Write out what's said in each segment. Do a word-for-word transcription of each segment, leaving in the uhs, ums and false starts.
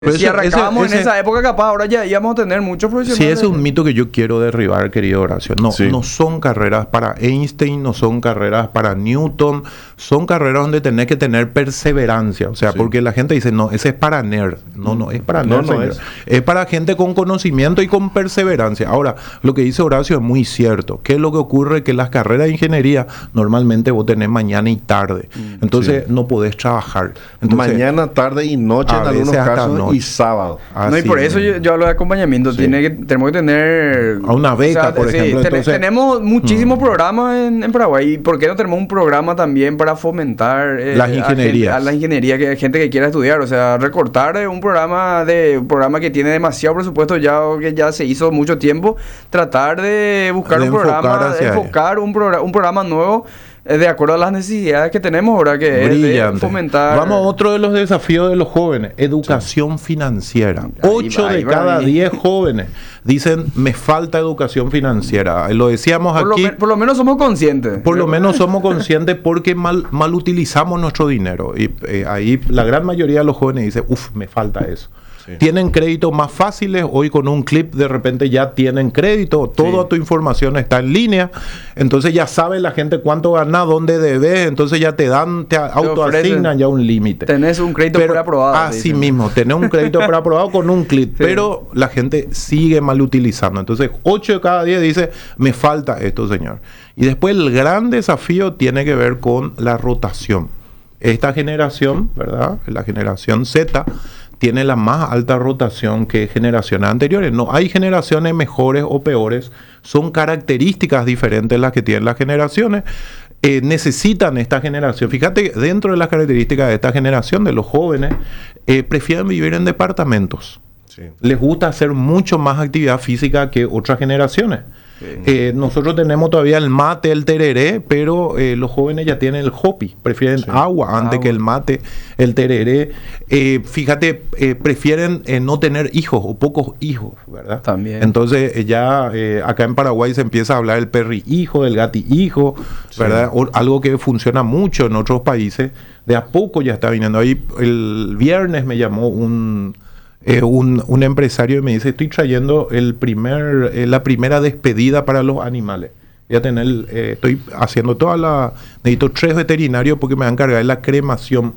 Pero si ese- arrancábamos ese- en esa época, capaz ahora ya íbamos a tener muchos Sí, profesionales. ese es un mito que yo quiero derribar, querido Horacio. No, Sí. no son carreras para Einstein, no son carreras para Newton, son carreras donde tenés que tener perseverancia. O sea, Sí. porque la gente dice, no, ese es para nerd. No, no, es para No, nerd. no señor. es. Es para gente con conocimiento y con perseverancia. Ahora, lo que dice Horacio es muy cierto. ¿Qué es lo que ocurre? Que las carreras de ingeniería normalmente vos tenés mañana y tarde. Entonces, no podés trabajar. Entonces, Mañana, tarde y noche a en algunos veces hasta casos noche. y sábado. No, y así por eso mismo. yo, yo hablo de acompañamiento. Sí. Tiene que, tenemos que tener... A una beca, por ejemplo, ten- entonces- tenemos muchísimos programas en, en Paraguay. ¿Y por qué no tenemos un programa también para fomentar eh, Las a ingenierías. gente- A, la ingeniería, que gente que quiera estudiar? O sea, recortar eh, un programa de un programa que tiene demasiado presupuesto ya o que ya se hizo mucho tiempo. Tratar de buscar De un enfocar programa, hacia ahí. enfocar un, programa un programa nuevo eh, de acuerdo a las necesidades que tenemos ahora, que es de Brillante. fomentar... Vamos a otro de los desafíos de los jóvenes, educación financiera. Ahí Ocho va, de ahí va, cada ahí. diez jóvenes dicen, me falta educación financiera. Lo decíamos por, lo, aquí, me- por lo menos somos conscientes. por lo menos somos conscientes porque mal, mal utilizamos nuestro dinero. Y eh, ahí la gran mayoría de los jóvenes dicen, uff, me falta eso. Sí. Tienen créditos más fáciles, hoy con un clip de repente ya tienen crédito, toda Sí. tu información está en línea, entonces ya sabe la gente cuánto ganas, dónde debes, entonces ya te dan, te autoasignan ofrecen. ya un límite. Tenés un crédito Pero preaprobado. así dicen. mismo, tener un crédito preaprobado con un clip, Sí. pero la gente sigue mal utilizando. Entonces, ocho de cada diez dice, me falta esto, señor. Y después el gran desafío tiene que ver con la rotación. Esta generación, ¿verdad? La generación Z tiene la más alta rotación que generaciones anteriores. No hay generaciones mejores o peores, son características diferentes las que tienen las generaciones. Eh, necesitan esta generación. Fíjate, dentro de las características de esta generación, de los jóvenes, eh, prefieren vivir en departamentos. Sí. Les gusta hacer mucho más actividad física que otras generaciones. Sí. Eh, nosotros tenemos todavía el mate, el tereré, pero eh, los jóvenes ya tienen el hopi, prefieren Sí. agua antes Agua. que el mate, el tereré. Eh, fíjate, eh, prefieren eh, no tener hijos o pocos hijos, ¿verdad? También. Entonces eh, ya eh, acá en Paraguay se empieza a hablar del perri hijo, del gati hijo, ¿verdad? O- algo que funciona mucho en otros países. De a poco ya está viniendo. Ahí el viernes me llamó un Eh, un, un empresario y me dice, estoy trayendo el primer, eh, la primera despedida para los animales. Voy a tener, eh, estoy haciendo toda la... Necesito tres veterinarios porque me van a encargar de la cremación.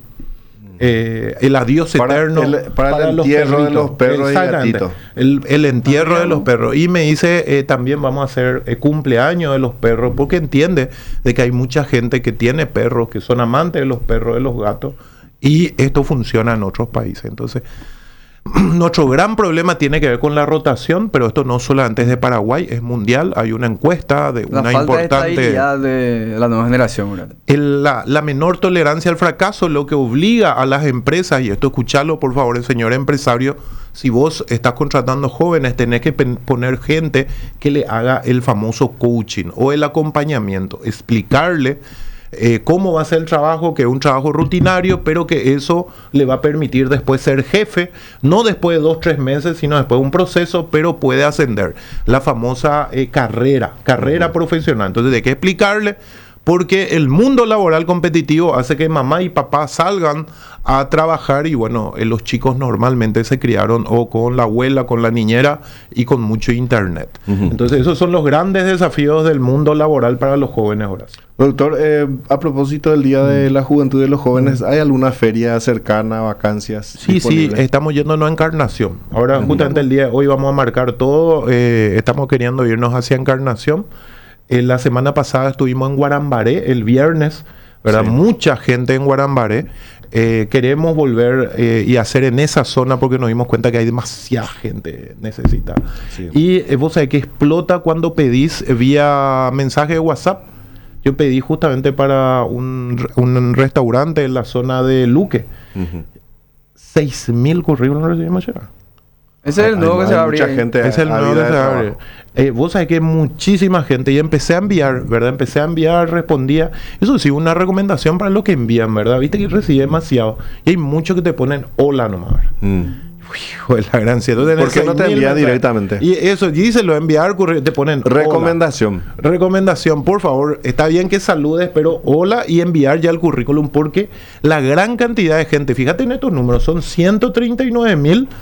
Eh, el adiós Para eterno. el- para el entierro de los perros y Exactamente. gatitos. El, el entierro Ah, de los ¿no? perros. Y me dice, eh, también vamos a hacer eh, cumpleaños de los perros porque entiende de que hay mucha gente que tiene perros, que son amantes de los perros, de los gatos. Y esto funciona en otros países. Entonces... Nuestro gran problema tiene que ver con la rotación, pero esto no solamente es de Paraguay, es mundial. Hay una encuesta de La una falta de importante... estabilidad de la nueva generación, ¿verdad? El- la, la menor tolerancia al fracaso, lo que obliga a las empresas, y esto escucharlo por favor, el señor empresario, si vos estás contratando jóvenes, tenés que pen- poner gente que le haga el famoso coaching o el acompañamiento, explicarle eh, cómo va a ser el trabajo, que es un trabajo rutinario, pero que eso le va a permitir después ser jefe, no después de dos, tres meses, sino después de un proceso, pero puede ascender. La famosa eh, carrera, carrera profesional. Entonces hay que explicarle, porque el mundo laboral competitivo hace que mamá y papá salgan a trabajar y bueno, eh, los chicos normalmente se criaron o con la abuela, con la niñera y con mucho internet. Ujú. Entonces esos son los grandes desafíos del mundo laboral para los jóvenes, Horacio. Doctor, eh, a propósito del Día de la Juventud y de los Jóvenes, ¿hay alguna feria cercana, vacancias? Sí, sí, disponibles? estamos yéndonos a Encarnación. Ahora justamente el día de hoy vamos a marcar todo, eh, estamos queriendo irnos hacia Encarnación. Eh, la semana pasada estuvimos en Guarambaré, el viernes, ¿verdad? Sí. Mucha gente en Guarambaré. Eh, queremos volver eh, y hacer en esa zona porque nos dimos cuenta que hay demasiada gente necesitada. Sí. Y eh, vos sabés que explota cuando pedís vía mensaje de WhatsApp. Yo pedí justamente para un, re- un restaurante en la zona de Luque. Ujú. seis mil currículos recibimos ya. Ese es el Hay- nuevo que hay se va a abrir. mucha ahí. gente Es el nuevo ávida que de se trabajo. abre. Eh, vos sabés que muchísima gente, y empecé a enviar, ¿verdad? Empecé a enviar, respondía. Eso sí, una recomendación para los que envían, ¿verdad? Viste que recibí demasiado. Y hay muchos que te ponen hola nomás, ¿verdad? Mm. Uy, Hijo de la gran cielo. ¿Por qué no te envía directamente? Y eso, díselo, enviar, te ponen recomendación. Hola. Recomendación, por favor. Está bien que saludes, pero hola y enviar ya el currículum, porque la gran cantidad de gente, fíjate en estos números, son ciento treinta y nueve mil